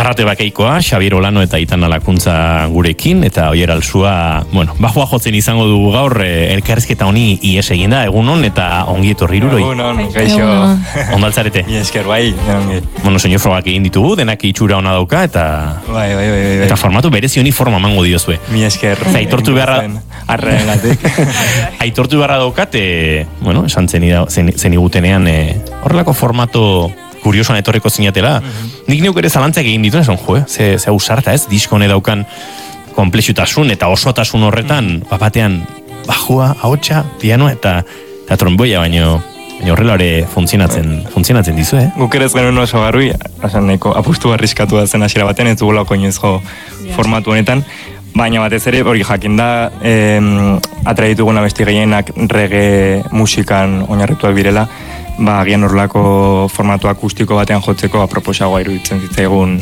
Arrate Bakeikoa, Xabier Olano eta Aitana Lakuntza gurekin, eta Oier Alsua, bajua jotzen izango dugu gaur, elkarrizketa honi ies eginda, egunon eta ongi etorri iruroi. Egunon, gaixo. Ondaltzarete? Esker, bai. Soinu frogak egin ditugu, denak itxura ona dauka, eta... Bai. Eta formatu berezi honi forma mango diozue. Mi esker. Aitortu beharra... Arregatik. Aitortu beharra daukat, esan zenigutenean, horrelako formato... kuriosoan etorriko zinatela. Nik neuk ere zalantzak egin dituen, ze ausarta ez, diskone daukan komplexutasun eta osotasun horretan, batean bajua, ahotsa, pianoa eta tromboia, baino horrela ere funtzionatzen dizu, Guk ere ez genuen oso garui, nahiko apustu arriskatu da zen hasiera batean, ez dugulako inoizko formatu honetan, baina batez ere, hori jakinda, atraitugun abesti gehienak reggae musikan oinarrituak direla, agian horrelako formatu akustiko batean jotzeko aproposagoa iruditzen zitzaigun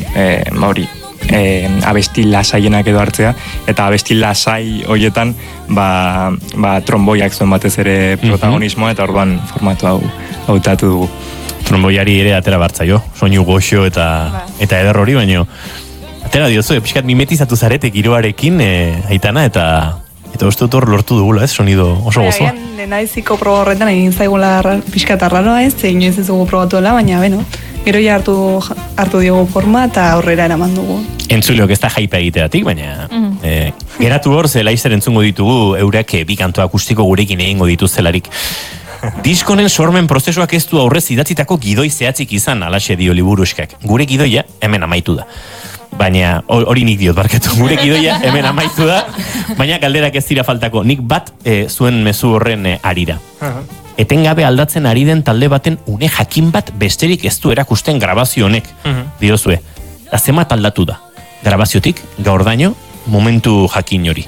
abesti lasaienak edo hartzea, eta abesti lasai horietan tromboiak zuen batez ere protagonismoa, eta orduan formatu hau hautatu dugu. Tromboiari ere atera bartzaio, soinu goxo eta eder hori, baino atera diozu, pixkat mimetizatu zaretek giroarekin, Aitana, eta uste dut hor lortu dugula, sonido oso gozoa. Lehenaiziko proba horretan egin zaigula pixkat arraroa inoiz ez dugu probatuela, baina gero ja hartu diogu forma eta aurrera eraman dugu. Entzuleok ez da jaipa egiteatik, baina geratu hor, ze laizzer entzungo ditugu eurak bi kantu akustiko gurekin egingo dituztelarik. Diskonen sormen prozesuak ez du aurrez idatzitako gidoi zehatzik izan, alaxe dio liburuskak. Gure gidoia hemen amaitu da. Baina, hori nik diot barkatu, gure gidoia hemen amaitu da, baina galderak ez dira faltako. Nik bat zuen mezu horren arira. Etengabe aldatzen ari den talde baten une jakin bat besterik ez du erakusten grabazio honek, diozue. Azemat aldatu da. Grabaziotik, gaurdaino, momentu jakin hori.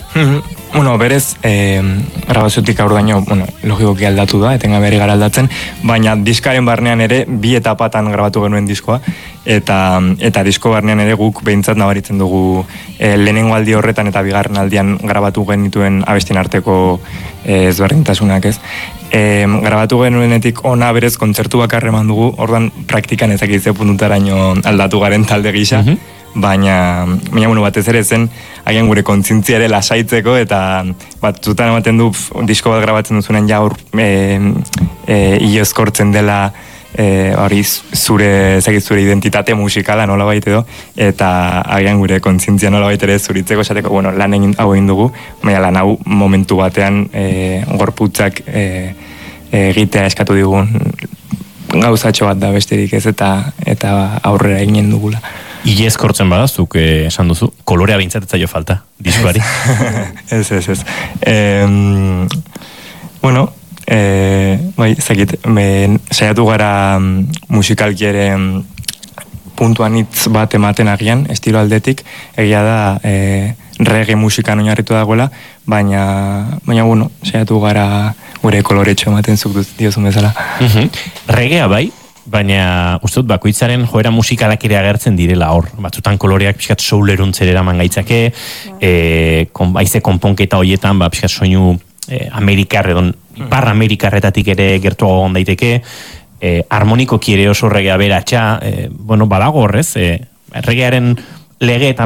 Berez, grabaziotik gaurdaino, logikoki aldatu da, etengabe ari gara aldatzen, baina diskaren barnean ere, bi etapatan grabatu genuen diskoa, eta disko barnean ere guk behintzat nabaritzen dugu lehenengo aldi horretan eta bigarren aldian grabatu genituen abestien arteko ezberdintasunak ez. Grabatu genuenetik ona berez kontzertu bakarra eman dugu, orduan praktikan ezakitze puntutaraino aldatu garen talde gisa, baina batez ere zen haien gure kontzientzia ere lasaitzeko eta batzutan ematen du disko bat grabatzen duzunen jaur iozkortzen dela hori zure identitate musikala nola baita edo, eta haien gure kontzientzia nola baita ere zuritzeko esateko, lan egin hau egin dugu, baina lan hau momentu batean gorputzak egitea eskatu digun gauzatxo bat da besterik ez, eta aurrera eginen dugula. Iez kortzen badazuk, esan duzu, kolorea behintzat etzaio falta, diskoari. Ez. Saiatu gara musikalki ere puntuan hitz bat ematen agian, estilo aldetik, egia da reggae musikan oinarritu dagoela, baina saiatu gara gure koloretxo ematen zuk diozun bezala. Reggaea bai, baina uste dut bakoitzaren joera musikalak ere agertzen direla hor. Batzutan koloreak pixkat souleruntzera eraman gaitzake, haize konponketa horietan, pixkat soinu amerikar edo ipar amerikarretatik ere gertuago egon daiteke, harmonikoki ere oso reggaea beratxa, badago horrez, reggaearen lege eta